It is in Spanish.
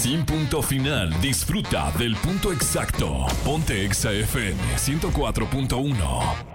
Sin punto final, disfruta del punto exacto. Ponte Exa FM 104.1.